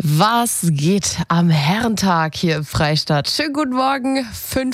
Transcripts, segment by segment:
Was geht am Herrentag hier im Freistaat? Schönen guten Morgen,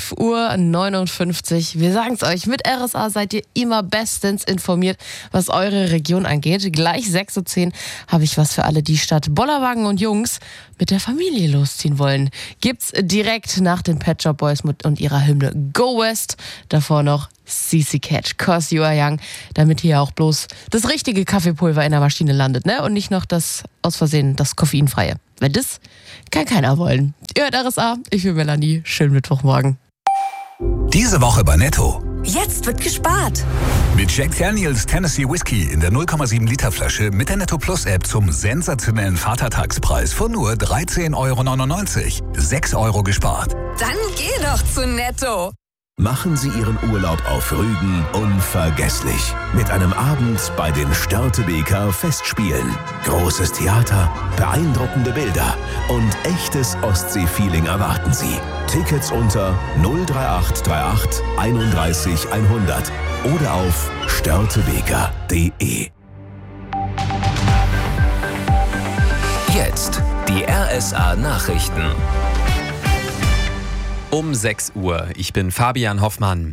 5:59 Uhr. Wir sagen es euch, mit RSA seid ihr immer bestens informiert, was eure Region angeht. Gleich 6:10 Uhr habe ich was für alle, die statt Bollerwagen und Jungs mit der Familie losziehen wollen. Gibt's direkt nach den Pet Shop Boys und ihrer Hymne Go West. Davor noch CC Catch, 'Cause You Are Young, damit hier auch bloß das richtige Kaffeepulver in der Maschine landet, ne? Und nicht noch das aus Versehen, das koffeinfreie. Weil das kann keiner wollen. Ihr hört RSA, ich bin Melanie. Schönen Mittwochmorgen. Diese Woche bei Netto. Jetzt wird gespart. Mit Jack Daniels Tennessee Whiskey in der 0,7 Liter Flasche mit der Netto Plus App zum sensationellen Vatertagspreis von nur 13,99 €. 6 € gespart. Dann geh doch zu Netto. Machen Sie Ihren Urlaub auf Rügen unvergesslich. Mit einem Abend bei den Störtebeker Festspielen. Großes Theater, beeindruckende Bilder und echtes Ostsee-Feeling erwarten Sie. Tickets unter 03838 31 100 oder auf störtebeker.de. Jetzt die RSA Nachrichten. Um 6 Uhr. Ich bin Fabian Hoffmann.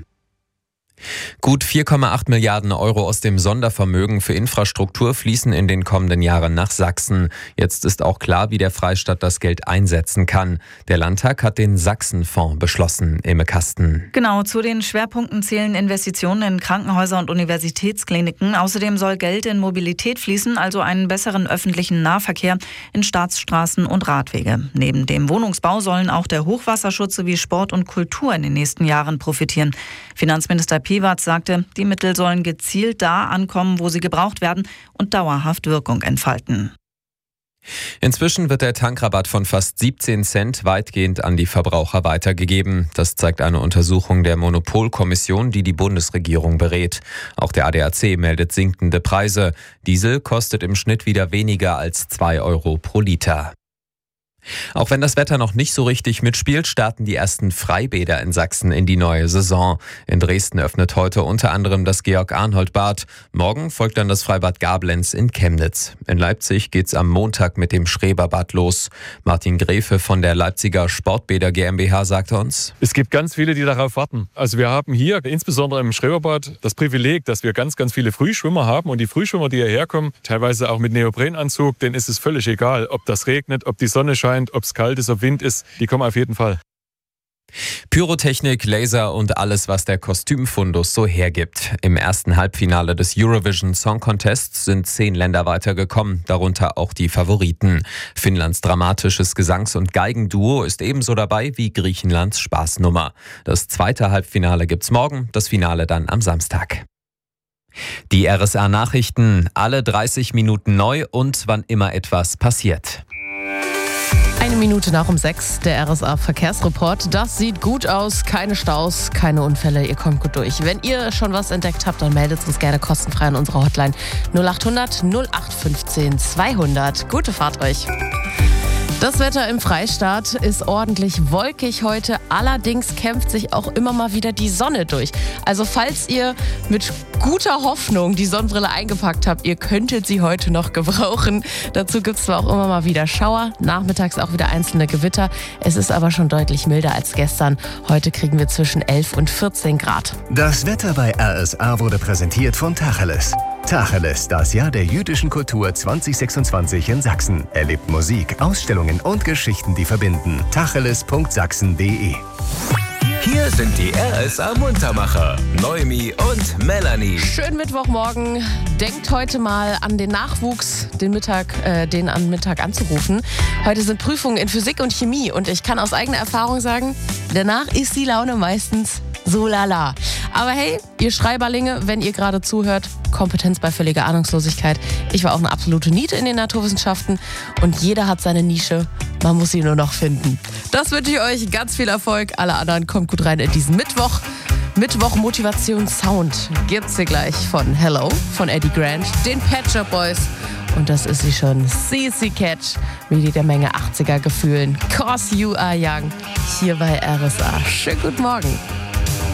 Gut 4,8 Milliarden € aus dem Sondervermögen für Infrastruktur fließen in den kommenden Jahren nach Sachsen. Jetzt ist auch klar, wie der Freistaat das Geld einsetzen kann. Der Landtag hat den Sachsenfonds beschlossen. Imme Kasten. Genau, zu den Schwerpunkten zählen Investitionen in Krankenhäuser und Universitätskliniken. Außerdem soll Geld in Mobilität fließen, also einen besseren öffentlichen Nahverkehr in Staatsstraßen und Radwege. Neben dem Wohnungsbau sollen auch der Hochwasserschutz sowie Sport und Kultur in den nächsten Jahren profitieren. Finanzminister Piewatz sagte, die Mittel sollen gezielt da ankommen, wo sie gebraucht werden und dauerhaft Wirkung entfalten. Inzwischen wird der Tankrabatt von fast 17 Cent weitgehend an die Verbraucher weitergegeben. Das zeigt eine Untersuchung der Monopolkommission, die die Bundesregierung berät. Auch der ADAC meldet sinkende Preise. Diesel kostet im Schnitt wieder weniger als 2 € pro Liter. Auch wenn das Wetter noch nicht so richtig mitspielt, starten die ersten Freibäder in Sachsen in die neue Saison. In Dresden öffnet heute unter anderem das Georg-Arnhold-Bad. Morgen folgt dann das Freibad Gablenz in Chemnitz. In Leipzig geht's am Montag mit dem Schreberbad los. Martin Gräfe von der Leipziger Sportbäder GmbH sagte uns: Es gibt ganz viele, die darauf warten. Also wir haben hier, insbesondere im Schreberbad, das Privileg, dass wir ganz, ganz viele Frühschwimmer haben. Und die Frühschwimmer, die hierher kommen, teilweise auch mit Neoprenanzug, denen ist es völlig egal, ob das regnet, ob die Sonne scheint, ob es kalt ist, ob Wind ist, die kommen auf jeden Fall. Pyrotechnik, Laser und alles, was der Kostümfundus so hergibt. Im ersten Halbfinale des Eurovision Song Contests sind 10 Länder weitergekommen, darunter auch die Favoriten. Finnlands dramatisches Gesangs- und Geigenduo ist ebenso dabei wie Griechenlands Spaßnummer. Das zweite Halbfinale gibt's morgen, das Finale dann am Samstag. Die RSA Nachrichten, alle 30 Minuten neu und wann immer etwas passiert. 1 Minute nach um 6, der RSA Verkehrsreport. Das sieht gut aus, keine Staus, keine Unfälle, ihr kommt gut durch. Wenn ihr schon was entdeckt habt, dann meldet uns gerne kostenfrei an unserer Hotline 0800 0815 200. Gute Fahrt euch. Das Wetter im Freistaat ist ordentlich wolkig heute, allerdings kämpft sich auch immer mal wieder die Sonne durch. Also falls ihr mit guter Hoffnung die Sonnenbrille eingepackt habt, ihr könntet sie heute noch gebrauchen. Dazu gibt es zwar auch immer mal wieder Schauer, nachmittags auch wieder einzelne Gewitter. Es ist aber schon deutlich milder als gestern. Heute kriegen wir zwischen 11 und 14 Grad. Das Wetter bei RSA wurde präsentiert von Tacheles. Tacheles, das Jahr der jüdischen Kultur 2026 in Sachsen. Erlebt Musik, Ausstellungen und Geschichten, die verbinden. tacheles.sachsen.de. Hier sind die RSA Muntermacher, Noemi und Melanie. Schönen Mittwochmorgen. Denkt heute mal an den Nachwuchs, den am Mittag anzurufen. Heute sind Prüfungen in Physik und Chemie und ich kann aus eigener Erfahrung sagen, danach ist die Laune meistens so lala. Aber hey, ihr Schreiberlinge, wenn ihr gerade zuhört, Kompetenz bei völliger Ahnungslosigkeit. Ich war auch eine absolute Niete in den Naturwissenschaften und jeder hat seine Nische. Man muss sie nur noch finden. Das wünsche ich euch, ganz viel Erfolg. Alle anderen kommt gut rein in diesen Mittwoch. Mittwoch Motivation Sound gibt's hier gleich von Hello, von Eddie Grant, den Pet Shop Boys. Und das ist sie schon, CC Catch, mit jeder Menge 80er Gefühlen. 'Cause You Are Young, hier bei RSA. Schönen guten Morgen.